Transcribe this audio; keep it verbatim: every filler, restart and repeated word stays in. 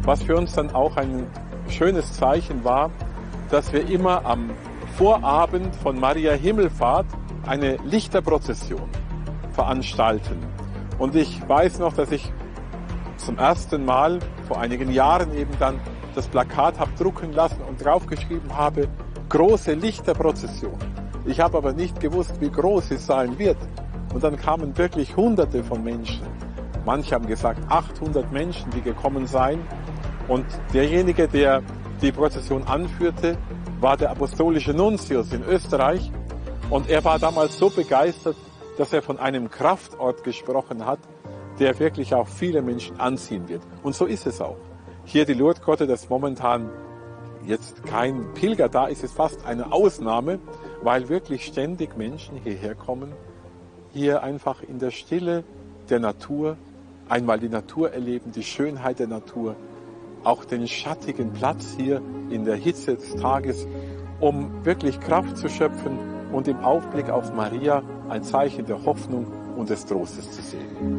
was für uns dann auch ein schönes Zeichen war, dass wir immer am Vorabend von Maria Himmelfahrt eine Lichterprozession veranstalten. Und ich weiß noch, dass ich zum ersten Mal vor einigen Jahren eben dann das Plakat habe drucken lassen und draufgeschrieben habe, große Lichterprozession. Ich habe aber nicht gewusst, wie groß es sein wird. Und dann kamen wirklich Hunderte von Menschen. Manche haben gesagt achthundert Menschen, die gekommen seien. Und derjenige, der die Prozession anführte, war der apostolische Nuntius in Österreich. Und er war damals so begeistert, dass er von einem Kraftort gesprochen hat, der wirklich auch viele Menschen anziehen wird. Und so ist es auch. Hier die Lourdes-Grotte, das ist momentan jetzt kein Pilger da, ist es fast eine Ausnahme, weil wirklich ständig Menschen hierher kommen, hier einfach in der Stille der Natur einmal die Natur erleben, die Schönheit der Natur, auch den schattigen Platz hier in der Hitze des Tages, um wirklich Kraft zu schöpfen und im Aufblick auf Maria ein Zeichen der Hoffnung und des Trostes zu sehen.